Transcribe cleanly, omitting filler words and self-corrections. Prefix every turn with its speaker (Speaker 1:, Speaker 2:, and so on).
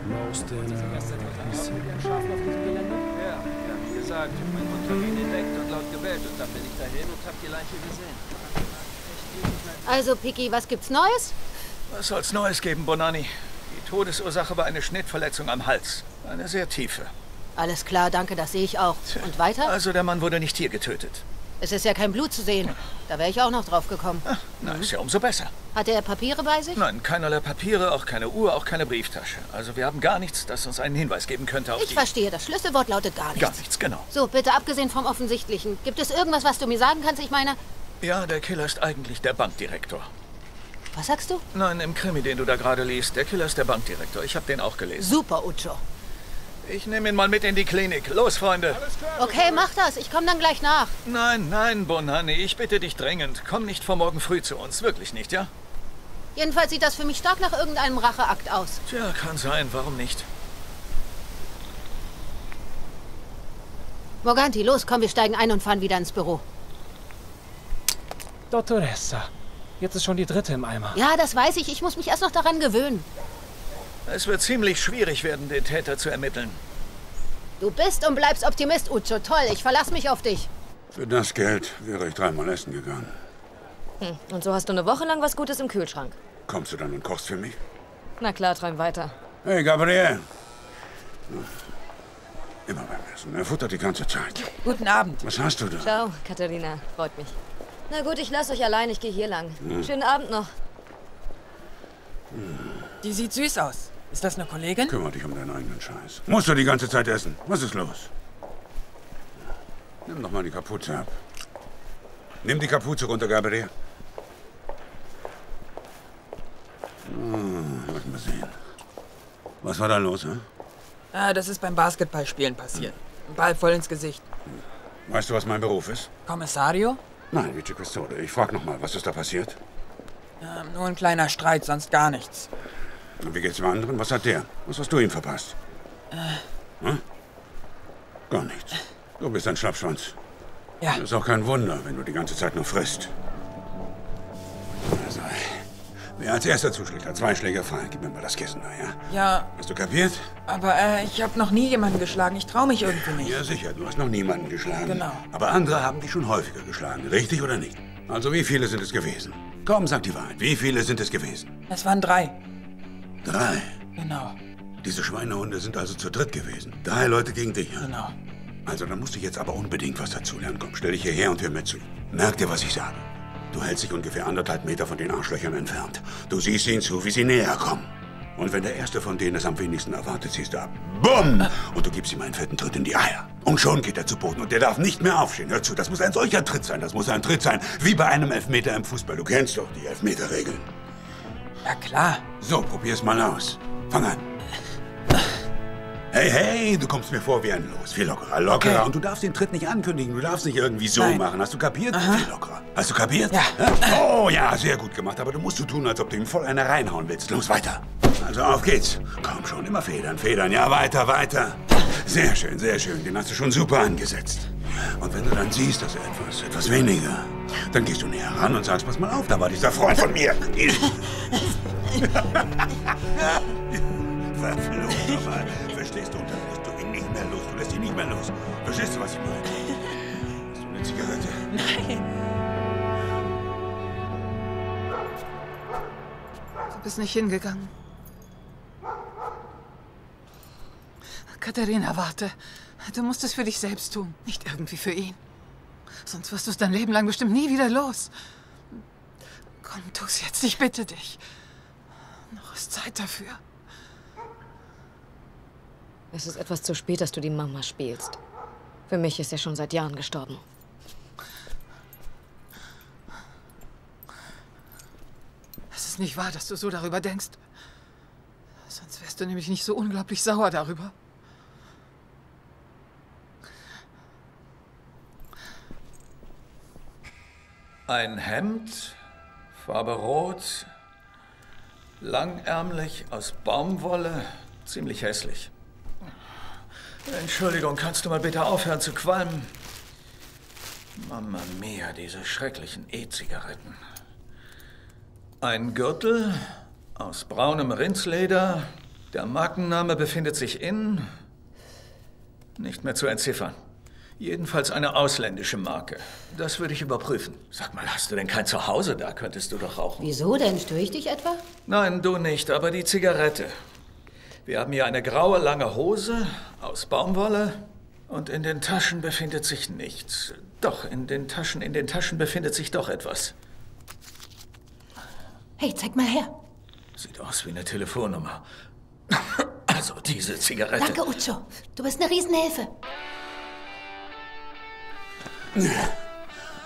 Speaker 1: Ja, wie gesagt, mein Hund hat ihn entdeckt und laut gebellt und dann bin ich dahin und hab die Leiche gesehen.
Speaker 2: Also, Piki, was gibt's Neues?
Speaker 3: Was soll's Neues geben, Bonanni? Die Todesursache war eine Schnittverletzung am Hals. Eine sehr tiefe.
Speaker 2: Alles klar, danke, das sehe ich auch. Und weiter?
Speaker 3: Also der Mann wurde nicht hier getötet.
Speaker 2: Es ist ja kein Blut zu sehen. Da wäre ich auch noch drauf gekommen.
Speaker 3: Na, ist ja umso besser.
Speaker 2: Hatte er Papiere bei sich?
Speaker 3: Nein, keinerlei Papiere, auch keine Uhr, auch keine Brieftasche. Also wir haben gar nichts, das uns einen Hinweis geben könnte auf
Speaker 2: Ich verstehe, das Schlüsselwort lautet gar nichts.
Speaker 3: Gar nichts, genau.
Speaker 2: So, bitte abgesehen vom Offensichtlichen. Gibt es irgendwas, was du mir sagen kannst? Ich meine...
Speaker 3: Ja, der Killer ist eigentlich der Bankdirektor.
Speaker 2: Was sagst du?
Speaker 3: Nein, im Krimi, den du da gerade liest. Der Killer ist der Bankdirektor. Ich habe den auch gelesen.
Speaker 2: Super, Ucho.
Speaker 3: Ich nehme ihn mal mit in die Klinik. Los, Freunde.
Speaker 2: Okay, mach das. Ich komme dann gleich nach.
Speaker 3: Nein, nein, Bonanni, ich bitte dich dringend. Komm nicht vor morgen früh zu uns. Wirklich nicht, ja?
Speaker 2: Jedenfalls sieht das für mich stark nach irgendeinem Racheakt aus.
Speaker 3: Tja, kann sein. Warum nicht?
Speaker 2: Morganti, los, komm, wir steigen ein und fahren wieder ins Büro.
Speaker 4: Dottoressa, jetzt ist schon die dritte im Eimer.
Speaker 2: Ja, das weiß ich. Ich muss mich erst noch daran gewöhnen.
Speaker 3: Es wird ziemlich schwierig werden, den Täter zu ermitteln.
Speaker 2: Du bist und bleibst Optimist, Ucho. Toll, ich verlasse mich auf dich.
Speaker 5: Für das Geld wäre ich 3-mal essen gegangen.
Speaker 6: Und so hast du eine Woche lang was Gutes im Kühlschrank.
Speaker 5: Kommst du dann und kochst für mich?
Speaker 6: Na klar, träum weiter.
Speaker 5: Hey, Gabriel. Immer beim Essen. Er futtert die ganze Zeit.
Speaker 7: Guten Abend.
Speaker 5: Was hast du da?
Speaker 6: Ciao, Katharina. Freut mich. Na gut, ich lasse euch allein. Ich gehe hier lang. Schönen Abend noch.
Speaker 7: Die sieht süß aus. Ist das eine Kollegin?
Speaker 5: Kümmere dich um deinen eigenen Scheiß. Musst du die ganze Zeit essen? Was ist los? Nimm doch mal die Kapuze ab. Nimm die Kapuze runter, Gabriel. Lass mal sehen. Was war da los, hä?
Speaker 7: Ah, das ist beim Basketballspielen passiert. Ein Ball voll ins Gesicht.
Speaker 5: Weißt du, was mein Beruf ist?
Speaker 7: Kommissario?
Speaker 5: Nein, Vice Questore. Ich frag noch mal, was ist da passiert?
Speaker 7: Nur ein kleiner Streit, sonst gar nichts.
Speaker 5: Und wie geht's dem anderen? Was hat der? Was hast du ihm verpasst? Hm? Gar nichts. Du bist ein Schlappschwanz.
Speaker 7: Ja.
Speaker 5: Ist auch kein Wunder, wenn du die ganze Zeit nur frisst. Also, wer als erster zuschlägt, hat 2 Schläge frei. Gib mir mal das Kissen da, ja?
Speaker 7: Ja,
Speaker 5: Hast du kapiert?
Speaker 7: aber ich habe noch nie jemanden geschlagen. Ich traue mich irgendwie nicht.
Speaker 5: Ja, sicher. Du hast noch niemanden geschlagen.
Speaker 7: Genau.
Speaker 5: Aber andere haben dich schon häufiger geschlagen. Richtig oder nicht? Also, wie viele sind es gewesen? Komm, sag die Wahrheit. Wie viele sind es gewesen?
Speaker 7: Es waren 3.
Speaker 5: 3.
Speaker 7: Genau,
Speaker 5: Diese Schweinehunde sind also zu dritt gewesen. 3 Leute gegen dich, ja?
Speaker 7: genau.
Speaker 5: Also, dann musst du jetzt aber unbedingt was dazulernen. Komm, stell dich hierher und hör mir zu. Merk dir, was ich sage. Du hältst dich ungefähr 1,5 Meter von den Arschlöchern entfernt. Du siehst ihnen zu, wie sie näher kommen. Und wenn der Erste von denen es am wenigsten erwartet, ziehst du ab. Bumm! Und du gibst ihm einen fetten Tritt in die Eier. Und schon geht er zu Boden und der darf nicht mehr aufstehen. Hör zu, das muss ein solcher Tritt sein. Das muss ein Tritt sein, wie bei einem Elfmeter im Fußball. Du kennst doch die Elfmeterregeln.
Speaker 7: Ja, klar.
Speaker 5: So, probier's mal aus. Fang an. Hey, hey, du kommst mir vor wie ein Los. Viel lockerer, lockerer.
Speaker 7: Okay.
Speaker 5: Und du darfst den Tritt nicht ankündigen. Du darfst nicht irgendwie so
Speaker 7: Nein.
Speaker 5: machen. Hast du kapiert?
Speaker 7: Aha.
Speaker 5: Viel lockerer. Hast du kapiert?
Speaker 7: Ja.
Speaker 5: Oh ja, sehr gut gemacht. Aber du musst so tun, als ob du ihm voll eine reinhauen willst. Los, weiter. Also auf geht's. Komm schon, immer Federn, Federn. Ja, weiter, weiter. Sehr schön, sehr schön. Den hast du schon super angesetzt. Und wenn du dann siehst, dass er etwas weniger, dann gehst du näher ran und sagst, pass mal auf, da war dieser Freund von mir. Verflucht nochmal. Verstehst du? Und dann lässt du ihn nicht mehr los. Du lässt ihn nicht mehr los. Verstehst du, was ich meine? Hast du eine Zigarette?
Speaker 7: Nein.
Speaker 8: Du bist nicht hingegangen. Katharina, warte. Du musst es für dich selbst tun, nicht irgendwie für ihn. Sonst wirst du es dein Leben lang bestimmt nie wieder los. Komm, tu's jetzt, ich bitte dich. Noch ist Zeit dafür.
Speaker 6: Es ist etwas zu spät, dass du die Mama spielst. Für mich ist er schon seit Jahren gestorben.
Speaker 8: Es ist nicht wahr, dass du so darüber denkst. Sonst wärst du nämlich nicht so unglaublich sauer darüber.
Speaker 3: Ein Hemd, Farbe rot, langärmlich, aus Baumwolle, ziemlich hässlich. Entschuldigung, kannst du mal bitte aufhören zu qualmen? Mamma mia, diese schrecklichen E-Zigaretten. Ein Gürtel aus braunem Rindsleder, Der Markenname befindet sich in... nicht mehr zu entziffern. Jedenfalls eine ausländische Marke. Das würde ich überprüfen. Sag mal, hast du denn kein Zuhause da? Könntest du doch rauchen.
Speaker 2: Wieso denn? Störe ich dich etwa?
Speaker 3: Nein, du nicht, aber die Zigarette. Wir haben hier eine graue, lange Hose aus Baumwolle und in den Taschen befindet sich nichts. Doch, in den Taschen befindet sich doch etwas.
Speaker 2: Hey, zeig mal her.
Speaker 3: Sieht aus wie eine Telefonnummer. Also diese Zigarette.
Speaker 2: Danke, Ucho. Du bist eine Riesenhilfe.
Speaker 5: Ja.